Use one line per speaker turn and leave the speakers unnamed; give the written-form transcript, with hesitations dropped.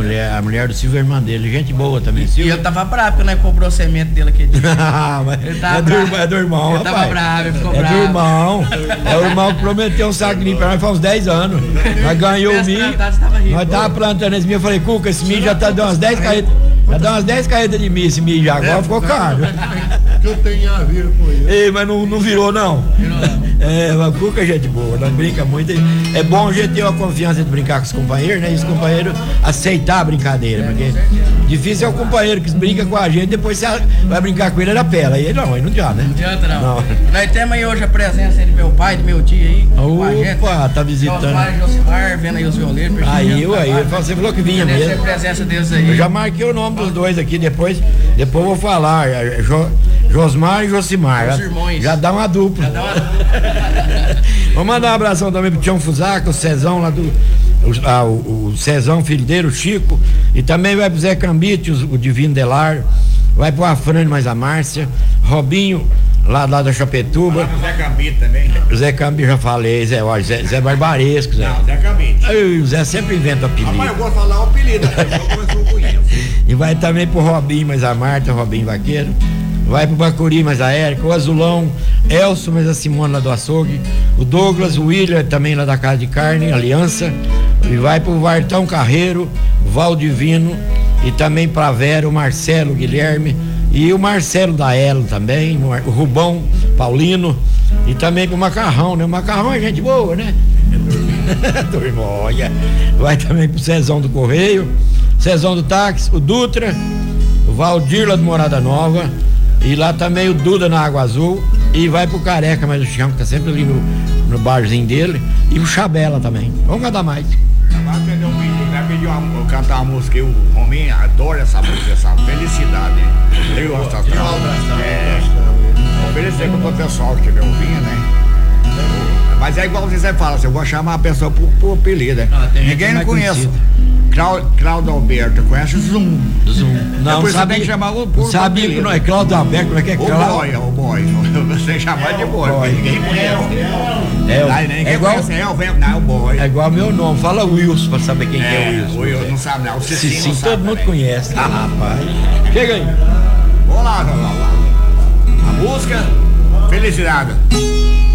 A mulher do Silvio é irmã dele, gente boa também.
E eu tava bravo, né? Comprou o semente dele aqui.
É do irmão,
ele tava bravo, ele ficou bravo.
É do irmão. É o irmão que prometeu um saco de milho pra nós faz uns 10 anos. Nós ganhou o milho. Nós tava plantando esse milho. Eu falei, Cuca, esse milho já tá dando umas 10 carretas. Já dá umas 10 carretas de milho esse milho já. Agora ficou caro.
Que eu tenho a ver com isso.
Ei, mas não virou, não. A Cuca é gente boa, nós brinca muito. É bom a gente ter uma confiança de brincar com os companheiros, né? E os companheiros aceitar a brincadeira. Porque difícil é o companheiro que brinca com a gente, depois você vai brincar com ele, ele apela. Aí não adianta, né?
Não adianta, não. Nós temos aí hoje a presença de meu pai, do meu tio aí.
Opa, tá visitando.
Josimar e Josimar, vendo aí os violeiros.
Aí, você falou que vinha mesmo.
A presença deles aí.
Eu já marquei o nome dos dois aqui, depois eu vou falar. Josmar e Josimar. Já dá uma dupla. Vou mandar um abração também pro Tião Fusaca, o Cezão lá do. O Cezão, filho dele, o Chico. E também vai pro Zé Cambite, o Divino Delar. Vai pro Afrânio, mais a Márcia. Robinho, lá da Chapetuba.
Vai pro Zé Cambite também.
Zé Cambite, já falei. Zé Barbaresco, Zé.
Não, Zé Cambite.
O Zé sempre inventa apelido.
Mas eu vou falar o apelido, eu conheço.
E vai também pro Robinho, mais a Marta, Robinho Vaqueiro. Vai pro Bacuri, mais a Érica, o Azulão, Elcio, mais a Simone lá do açougue, o Douglas, o William, também lá da Casa de Carne, Aliança, e vai pro Vartão Carreiro, o Valdivino, e também pra Vera, o Marcelo, o Guilherme, e o Marcelo da Elo também, o Rubão, Paulino, e também pro Macarrão, né? O Macarrão é gente boa, né? Turmóia. Vai também pro Cezão do Correio, Cezão do Táxi, o Dutra, o Valdir lá do Morada Nova, e lá também o Duda na Água Azul, e vai pro Careca, mas o Chão que tá sempre ali no barzinho dele, e o Chabela também. Vamos cantar mais.
Vai pedir cantar uma música, o Rominho adora essa música, essa felicidade. Eu gosto oferecer pro pessoal que me ouvia, né? Mas é igual você fala, assim, eu vou chamar a pessoa por apelido, né? Ninguém não conhece. Cláudio Alberto, conhece o Zoom?
Não,
depois você tem que chamar o por
sabia que não é Cláudio Alberto, como é que é Cláudio?
O boy. Você chamar de boy. Ninguém conhece.
É igual.
Não, o boy.
É igual meu nome. Fala Wilson pra saber quem é o Wilson.
O Wilson não sabe, não. O Cicinho
todo mundo conhece. Ah, rapaz. Chega aí.
Vamos lá. A música Felicidade.